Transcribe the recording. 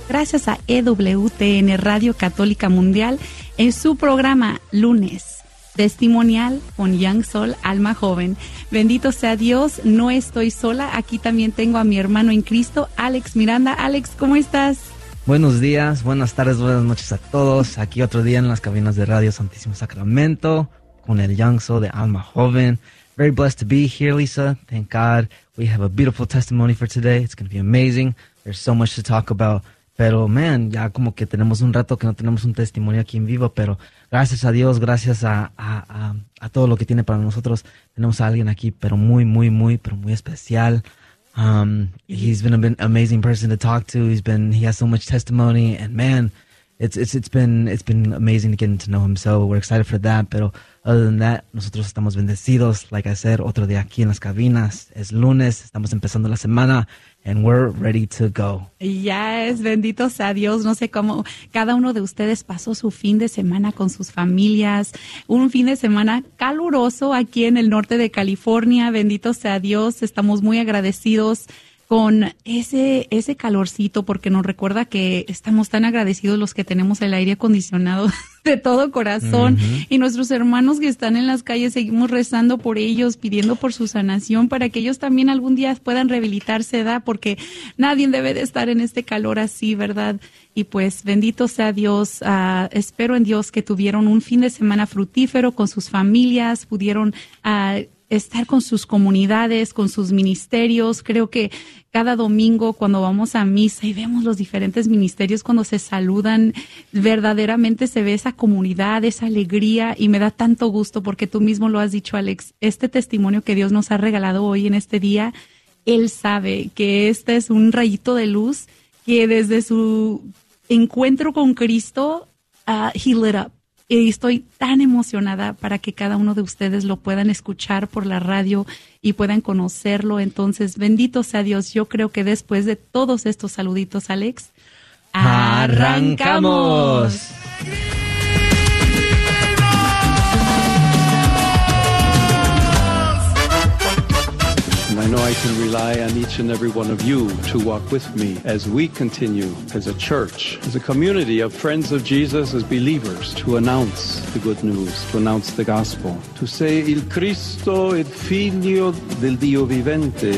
gracias a EWTN Radio Católica Mundial en su programa Lunes Testimonial con Young Soul, Alma Joven. Bendito sea Dios, no estoy sola. Aquí también tengo a mi hermano en Cristo, Alex Miranda. Alex, ¿cómo estás? Buenos días, buenas tardes, buenas noches a todos. Aquí otro día en las cabinas de Radio Santísimo Sacramento con el Young Soul de Alma Joven. Very blessed to be here, Lisa. Thank God. We have a beautiful testimony for today. It's going to be amazing. There's so much to talk about. Pero, man, ya como que tenemos un rato que no tenemos un testimonio aquí en vivo, pero gracias a Dios, gracias a todo lo que tiene para nosotros, tenemos a alguien aquí, pero muy especial. He's been an amazing person to talk to. He has so much testimony, and man, it's been amazing getting to know him. So we're excited for that. Pero other than that, nosotros estamos bendecidos. Like I said, otro día aquí en las cabinas. Es lunes, estamos empezando la semana, and we're ready to go. Yes, bendito sea Dios. No sé cómo cada uno de ustedes pasó su fin de semana con sus familias. Un fin de semana caluroso aquí en el norte de California. Bendito sea Dios. Estamos muy agradecidos con ese calorcito, porque nos recuerda que estamos tan agradecidos los que tenemos el aire acondicionado de todo corazón. Y nuestros hermanos que están en las calles, seguimos rezando por ellos, pidiendo por su sanación, para que ellos también algún día puedan rehabilitarse, ¿verdad? Porque nadie debe de estar en este calor así, ¿verdad? Y pues bendito sea Dios. Espero en Dios que tuvieron un fin de semana fructífero con sus familias, pudieron estar con sus comunidades, con sus ministerios. Creo que cada domingo cuando vamos a misa y vemos los diferentes ministerios cuando se saludan, verdaderamente se ve esa comunidad, esa alegría, y me da tanto gusto porque tú mismo lo has dicho, Alex, este testimonio que Dios nos ha regalado hoy en este día, Él sabe que este es un rayito de luz que desde su encuentro con Cristo, he lit up. Y estoy tan emocionada para que cada uno de ustedes lo puedan escuchar por la radio y puedan conocerlo. Entonces, bendito sea Dios. Yo creo que después de todos estos saluditos, Alex, ¡arrancamos! I know I can rely on each and every one of you to walk with me as we continue as a church, as a community of friends of Jesus, as believers, to announce the good news, to announce the gospel, to say, Il Cristo, il Figlio del Dio vivente,